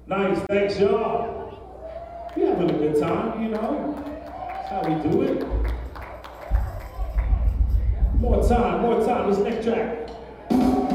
Nice, thanks y'all. We having a good time, you know. That's how we do it. More time, this next track.